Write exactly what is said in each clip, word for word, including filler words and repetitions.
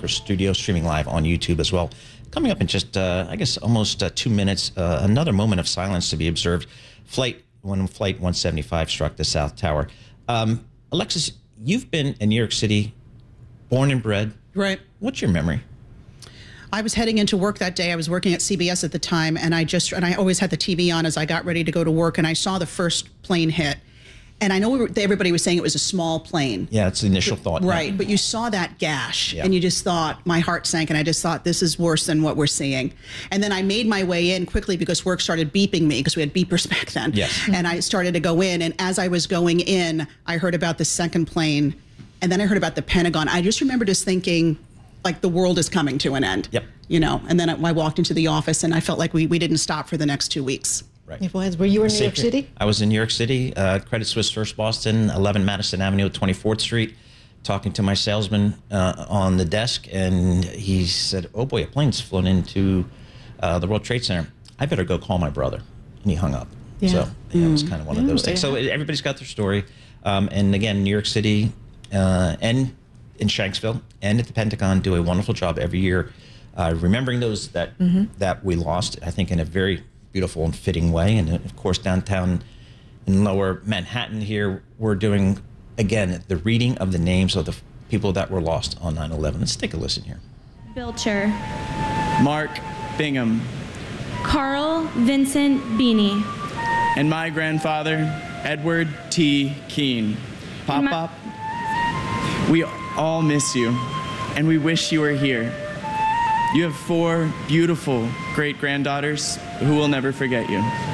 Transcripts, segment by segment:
Studio, streaming live on YouTube as well. Coming up in just, uh, I guess, almost uh, two minutes, uh, another moment of silence to be observed. Flight, when Flight one seventy-five struck the South Tower. Um, Alexis, you've been in New York City, born and bred. Right. What's your memory? I was heading into work that day. I was working at C B S at the time, and I just and I always had the T V on as I got ready to go to work, and I saw the first plane hit. And I know we were, everybody was saying it was a small plane. Yeah, it's the initial thought. Right, yeah. but you saw that gash, Yeah. and you just thought, my heart sank, and I just thought, this is worse than what we're seeing. And then I made my way in quickly because work started beeping me, because we had beepers back then. Yes. And I started to go in, and as I was going in, I heard about the second plane, and then I heard about the Pentagon. I just remember just thinking, like, the world is coming to an end. Yep. You know, and then I walked into the office, and I felt like we, we didn't stop for the next two weeks. Right. It was. Were you in New York Safety. City? I was in New York City, uh, Credit Suisse First Boston, eleven Madison Avenue, twenty-fourth Street, talking to my salesman uh, on the desk, and he said, oh boy, a plane's flown into uh, the World Trade Center. I better go call my brother. And he hung up. Yeah. So yeah, it was Mm. kind of one of those Yeah, things. yeah. So everybody's got their story. Um, and again, New York City uh, and in Shanksville and at the Pentagon do a wonderful job every year uh, remembering those that, Mm-hmm. that we lost, I think, in a very beautiful and fitting way. And of course, downtown in lower Manhattan here, we're doing, again, the reading of the names of the f- people that were lost on nine eleven. Let's take a listen here. Bilcher, Mark Bingham, Carl Vincent Beanie, and my grandfather, Edward T. Keene. Pop And my- Pop, we all miss you, and we wish you were here. You have four beautiful great-granddaughters who will never forget you.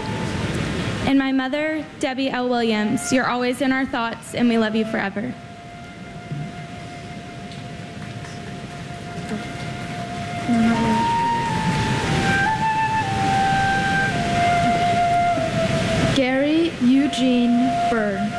and my mother, Debbie L. Williams. You're always in our thoughts, and we love you forever. Gary Eugene Byrne.